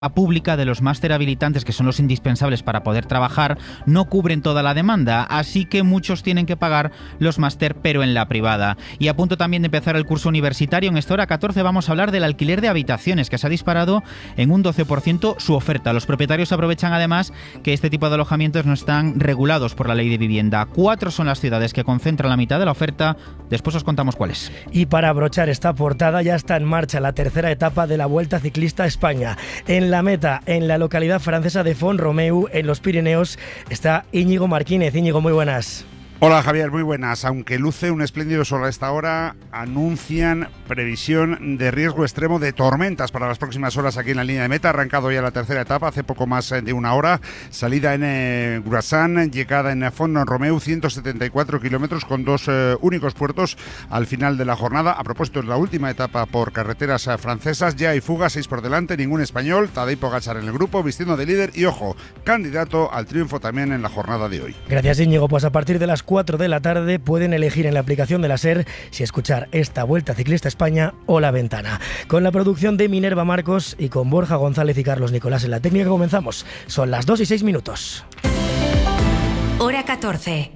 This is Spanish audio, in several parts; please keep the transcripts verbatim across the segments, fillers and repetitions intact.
pública de los máster habilitantes, que son los indispensables para poder trabajar, no cubren toda la demanda, así que muchos tienen que pagar los máster, pero en la privada. Y a punto también de empezar el curso universitario, en esta hora catorce vamos a hablar del alquiler de habitaciones, que se ha disparado en un doce por ciento su oferta. Los propietarios aprovechan además que este tipo de alojamientos no están regulados por la ley de vivienda. Cuatro son las ciudades que concentran la mitad de la oferta. Después os contamos cuáles. Y para abrochar esta portada, ya está en marcha la tercera etapa de la Vuelta Ciclista a España. En la meta, en la localidad francesa de Font-Romeu, en los Pirineos, está Íñigo Marquínez. Íñigo, muy buenas. Hola Javier, muy buenas. Aunque luce un espléndido sol a esta hora, anuncian previsión de riesgo extremo de tormentas para las próximas horas aquí en la línea de meta. Ha arrancado ya la tercera etapa hace poco más de una hora. Salida en eh, Grassan, llegada en Font-Romeu, ciento setenta y cuatro kilómetros con dos eh, únicos puertos al final de la jornada. A propósito, es la última etapa por carreteras eh, francesas. Ya hay fuga, seis por delante, ningún español. Tadej Pogačar en el grupo, vistiendo de líder y, ojo, candidato al triunfo también en la jornada de hoy. Gracias, Íñigo. Pues a partir de las cuatro de la tarde pueden elegir en la aplicación de la SER si escuchar esta Vuelta Ciclista a España o La Ventana. Con la producción de Minerva Marcos y con Borja González y Carlos Nicolás en la técnica comenzamos. Son las dos y seis minutos. Hora catorce.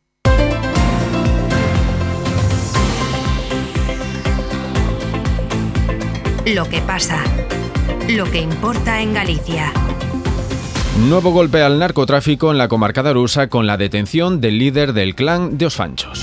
Lo que pasa. Lo que importa en Galicia. Nuevo golpe al narcotráfico en la comarca de Arousa con la detención del líder del clan de Os Fanchos.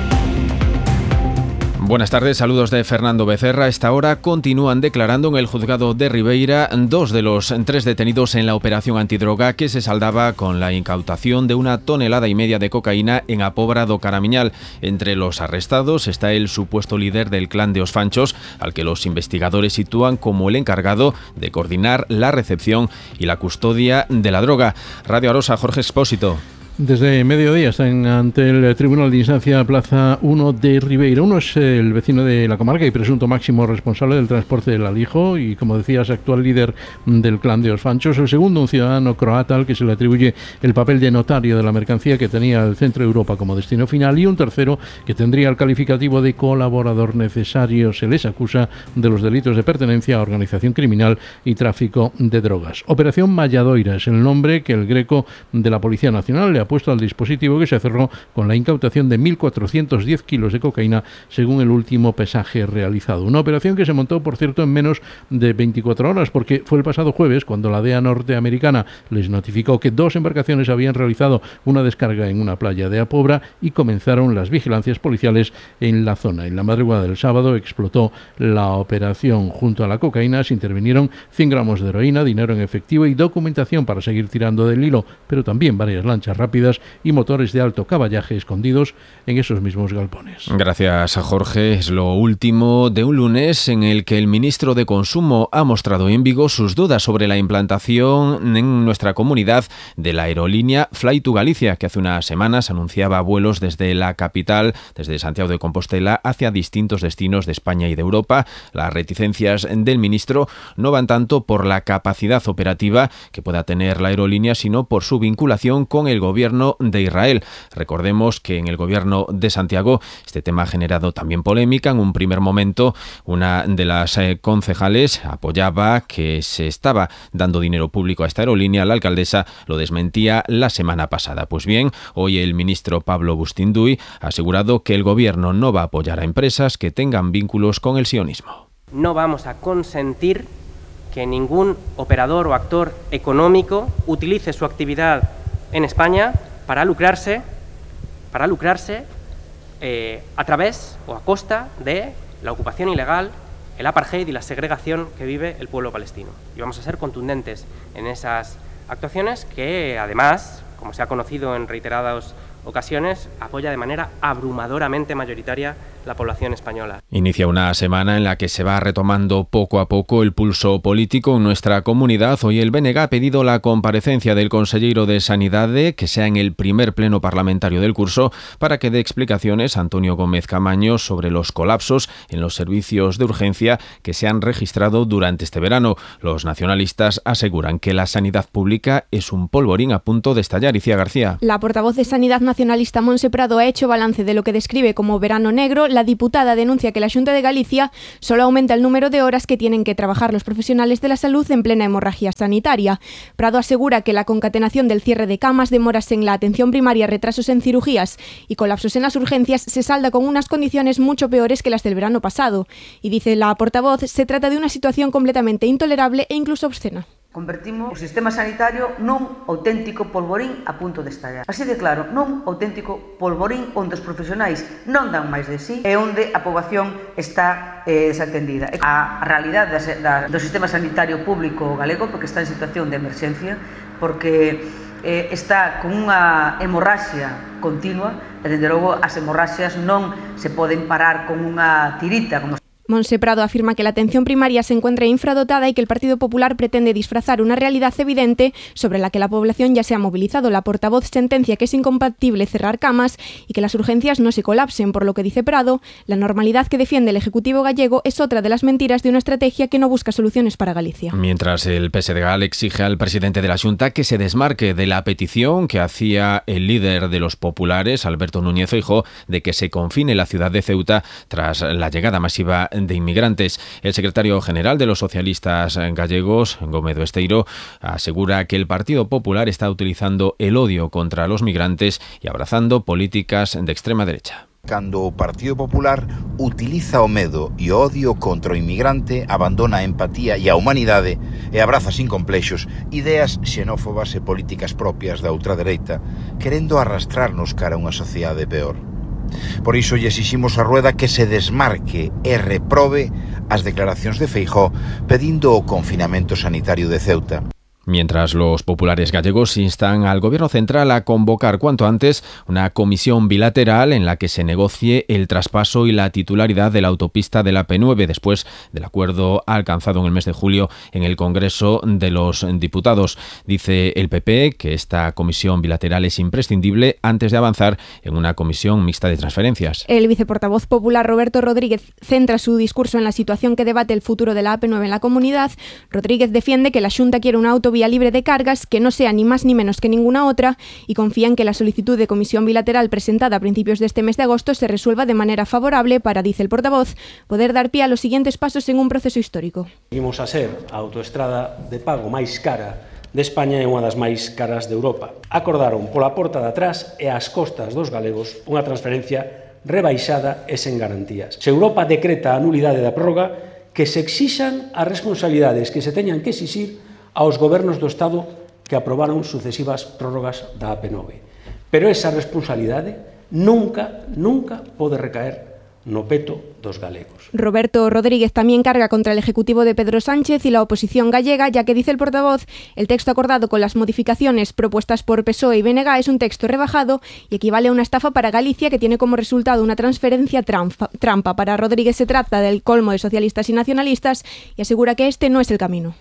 Buenas tardes, saludos de Fernando Becerra. A esta hora continúan declarando en el juzgado de Ribeira dos de los tres detenidos en la operación antidroga que se saldaba con la incautación de una tonelada y media de cocaína en A Pobra do Caramiñal. Entre los arrestados está el supuesto líder del clan de Os Fanchos, al que los investigadores sitúan como el encargado de coordinar la recepción y la custodia de la droga. Radio Arosa, Jorge Expósito. Desde mediodía están ante el Tribunal de Instancia Plaza uno de Ribeira. Uno es el vecino de la comarca y presunto máximo responsable del transporte del alijo y, como decías, actual líder del clan de Os Fanchos. El segundo, un ciudadano croata al que se le atribuye el papel de notario de la mercancía que tenía el centro de Europa como destino final. Y un tercero que tendría el calificativo de colaborador necesario. Se les acusa de los delitos de pertenencia a organización criminal y tráfico de drogas. Operación Malladoira es el nombre que el Greco de la Policía Nacional le ha puesto al dispositivo, que se cerró con la incautación de mil cuatrocientos diez kilos de cocaína según el último pesaje realizado. Una operación que se montó, por cierto, en menos de veinticuatro horas, porque fue el pasado jueves cuando la D E A norteamericana les notificó que dos embarcaciones habían realizado una descarga en una playa de A Pobra y comenzaron las vigilancias policiales en la zona. En la madrugada del sábado explotó la operación. Junto a la cocaína se intervinieron cien gramos de heroína, dinero en efectivo y documentación para seguir tirando del hilo, pero también varias lanchas rápidas y motores de alto caballaje escondidos en esos mismos galpones. Gracias a Jorge. Es lo último de un lunes en el que el ministro de Consumo ha mostrado en Vigo sus dudas sobre la implantación en nuestra comunidad de la aerolínea Fly to Galicia, que hace unas semanas anunciaba vuelos desde la capital, desde Santiago de Compostela, hacia distintos destinos de España y de Europa. Las reticencias del ministro no van tanto por la capacidad operativa que pueda tener la aerolínea, sino por su vinculación con el gobierno de Israel. Recordemos que en el gobierno de Santiago este tema ha generado también polémica. En un primer momento, una de las eh, concejales apoyaba que se estaba dando dinero público a esta aerolínea. La alcaldesa lo desmentía la semana pasada. Pues bien, hoy el ministro Pablo Bustinduy ha asegurado que el gobierno no va a apoyar a empresas que tengan vínculos con el sionismo. No vamos a consentir que ningún operador o actor económico utilice su actividad en España para lucrarse, para lucrarse eh, a través o a costa de la ocupación ilegal, el apartheid y la segregación que vive el pueblo palestino. Y vamos a ser contundentes en esas actuaciones que, además, como se ha conocido en reiteradas ocasiones, apoya de manera abrumadoramente mayoritaria la población española. Inicia una semana en la que se va retomando poco a poco el pulso político en nuestra comunidad. Hoy el B N G ha pedido la comparecencia del consellero de Sanidade, que sea en el primer pleno parlamentario del curso, para que dé explicaciones Antonio Gómez Camaño sobre los colapsos en los servicios de urgencia que se han registrado durante este verano. Los nacionalistas aseguran que la sanidad pública es un polvorín a punto de estallar. Icía García. La portavoz de Sanidad Nacional nacionalista Montse Prado ha hecho balance de lo que describe como verano negro. La diputada denuncia que la Xunta de Galicia solo aumenta el número de horas que tienen que trabajar los profesionales de la salud en plena hemorragia sanitaria. Prado asegura que la concatenación del cierre de camas, demoras en la atención primaria, retrasos en cirugías y colapsos en las urgencias se salda con unas condiciones mucho peores que las del verano pasado. Y dice la portavoz, se trata de una situación completamente intolerable e incluso obscena. Convertimos o sistema sanitario nun auténtico polvorín a punto de estallar. Así de claro, nun auténtico polvorín onde os profesionais non dan máis de sí e onde a poboación está eh, desatendida. A realidade da, da, do sistema sanitario público galego, porque está en situación de emerxencia, porque eh, está con unha hemorraxia continua e, dende logo, as hemorraxias non se poden parar con unha tirita, como Montse Prado afirma que la atención primaria se encuentra infradotada y que el Partido Popular pretende disfrazar una realidad evidente sobre la que la población ya se ha movilizado. La portavoz sentencia que es incompatible cerrar camas y que las urgencias no se colapsen, por lo que dice Prado, la normalidad que defiende el Ejecutivo gallego es otra de las mentiras de una estrategia que no busca soluciones para Galicia. Mientras el P S D G exige al presidente de la Xunta que se desmarque de la petición que hacía el líder de los populares, Alberto Núñez Feijóo, de que se confine la ciudad de Ceuta tras la llegada masiva de inmigrantes. El secretario general de los socialistas gallegos, Gómez Besteiro, asegura que el Partido Popular está utilizando el odio contra los migrantes y abrazando políticas de extrema derecha. Cando o Partido Popular utiliza o medo e o odio contra o inmigrante, abandona a empatía e a humanidade e abraza sin complexos ideas xenófobas e políticas propias da ultradereita, querendo arrastrarnos cara a unha sociedade peor. Por iso lle exiximos a Rueda que se desmarque e reprobe as declaracións de Feijóo pedindo o confinamento sanitario de Ceuta. Mientras los populares gallegos instan al Gobierno central a convocar cuanto antes una comisión bilateral en la que se negocie el traspaso y la titularidad de la autopista de la P nueve después del acuerdo alcanzado en el mes de julio en el Congreso de los Diputados. Dice el P P que esta comisión bilateral es imprescindible antes de avanzar en una comisión mixta de transferencias. El viceportavoz popular Roberto Rodríguez centra su discurso en la situación que debate el futuro de la A P nueve en la comunidad. Rodríguez defiende que la Xunta quiere una autovía vía libre de cargas que no sea ni más ni menos que ninguna otra y confía en que la solicitud de comisión bilateral presentada a principios de este mes de agosto se resuelva de manera favorable para, dice el portavoz, poder dar pie a los siguientes pasos en un proceso histórico. Seguimos a ser a autoestrada de pago máis cara de España e unha das máis caras de Europa. Acordaron pola porta de atrás e ás costas dos galegos unha transferencia rebaixada e sen garantías. Se Europa decreta a nulidade da prórroga, que se exixan as responsabilidades que se teñan que exixir aos gobernos do Estado que aprobaron sucesivas prórrogas da A P nove. Pero esa responsabilidade nunca, nunca pode recaer no peto dos galegos. Roberto Rodríguez también carga contra el Ejecutivo de Pedro Sánchez y la oposición gallega, ya que dice el portavoz, el texto acordado con las modificaciones propuestas por P S O E y B N G es un texto rebajado y equivale a una estafa para Galicia que tiene como resultado una transferencia trampa. trampa. Para Rodríguez se trata del colmo de socialistas y nacionalistas y asegura que este no es el camino.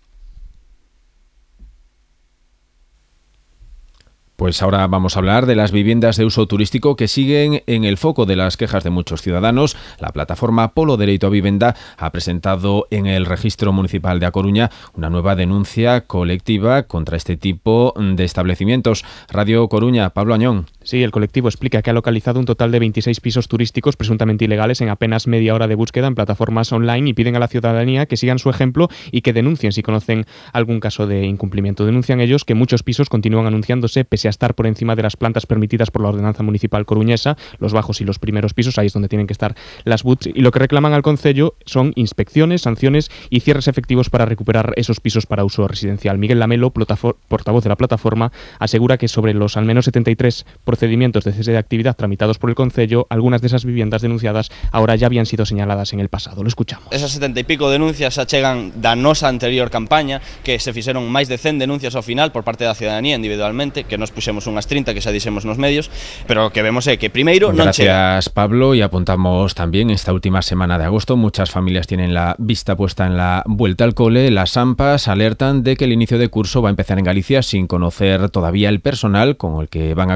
Pues ahora vamos a hablar de las viviendas de uso turístico que siguen en el foco de las quejas de muchos ciudadanos. La plataforma Polo Dereito a Vivenda ha presentado en el Registro Municipal de A Coruña una nueva denuncia colectiva contra este tipo de establecimientos. Radio Coruña, Pablo Añón. Sí, el colectivo explica que ha localizado un total de veintiséis pisos turísticos presuntamente ilegales en apenas media hora de búsqueda en plataformas online y piden a la ciudadanía que sigan su ejemplo y que denuncien si conocen algún caso de incumplimiento. Denuncian ellos que muchos pisos continúan anunciándose pese a estar por encima de las plantas permitidas por la ordenanza municipal coruñesa, los bajos y los primeros pisos, ahí es donde tienen que estar las B U Ts, y lo que reclaman al concello son inspecciones, sanciones y cierres efectivos para recuperar esos pisos para uso residencial. Miguel Lamelo, portavoz de la plataforma, asegura que sobre los al menos setenta y tres procedimientos de cese de actividad tramitados por el concello, algunas de esas viviendas denunciadas ahora ya habían sido señaladas en el pasado. Lo escuchamos. Esas setenta y pico denuncias achegan da nosa anterior campaña, que se fixeron máis de cen denuncias ao final por parte da ciudadanía individualmente, que nos puxemos unhas trinta que xa dixemos nos medios, pero o que vemos é que primeiro non chega. Gracias, Pablo, y apuntamos también esta última semana de agosto. Muchas familias tienen la vista puesta en la vuelta al cole. Las AMPAs alertan de que el inicio de curso va a empezar en Galicia sin conocer todavía el personal con el que van a contar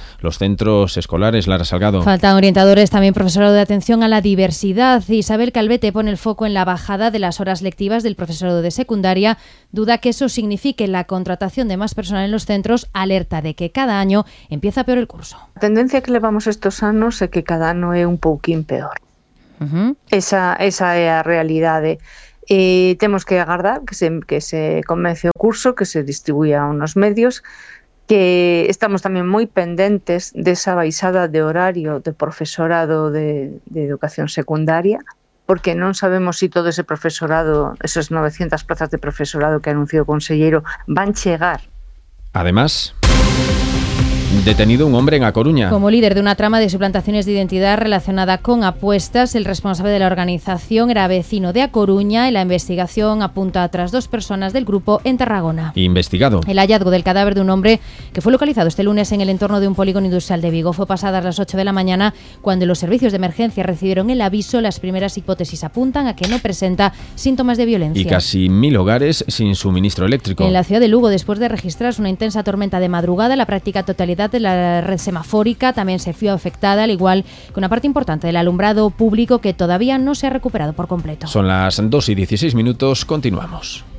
los centros escolares. Lara Salgado. Faltan orientadores, también profesorado de atención a la diversidad. Isabel Calvete pone el foco en la bajada de las horas lectivas del profesorado de secundaria. Duda que eso signifique la contratación de más personal en los centros, alerta de que cada año empieza peor el curso. A tendencia que levamos estes anos é que cada ano é un pouquín peor. Uh-huh. Esa, esa é a realidade. E temos que agardar que se, que se comece o curso, que se distribuya unos medios, que estamos tamén moi pendentes desa baixada de horario de profesorado de, de educación secundaria, porque non sabemos se si todo ese profesorado, esas novecientas plazas de profesorado que anunciou o conselleiro, van chegar. Además, detenido un hombre en A Coruña. Como líder de una trama de suplantaciones de identidad relacionada con apuestas, el responsable de la organización era vecino de A Coruña y la investigación apunta a tras dos personas del grupo en Tarragona. Investigado. El hallazgo del cadáver de un hombre que fue localizado este lunes en el entorno de un polígono industrial de Vigo fue pasadas las ocho de la mañana cuando los servicios de emergencia recibieron el aviso. Las primeras hipótesis apuntan a que no presenta síntomas de violencia. Y casi mil hogares sin suministro eléctrico. En la ciudad de Lugo, después de registrarse una intensa tormenta de madrugada, la práctica totalidad de la red semafórica también se vio afectada, al igual que una parte importante del alumbrado público que todavía no se ha recuperado por completo. Son las dos y dieciséis minutos, continuamos.